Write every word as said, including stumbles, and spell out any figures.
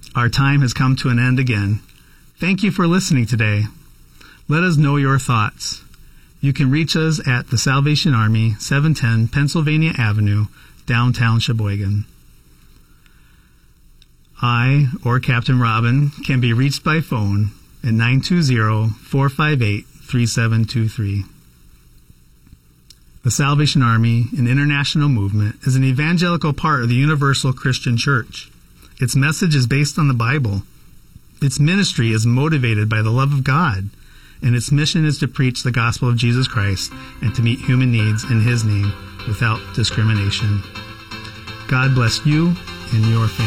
Our time has come to an end again. Thank you for listening today. Let us know your thoughts. You can reach us at the Salvation Army, seven ten Pennsylvania Avenue, downtown Sheboygan. I, or Captain Robin, can be reached by phone at nine two zero, four five eight, three seven two three. The Salvation Army, an international movement, is an evangelical part of the Universal Christian Church. Its message is based on the Bible. Its ministry is motivated by the love of God, and its mission is to preach the gospel of Jesus Christ and to meet human needs in His name without discrimination. God bless you and your family.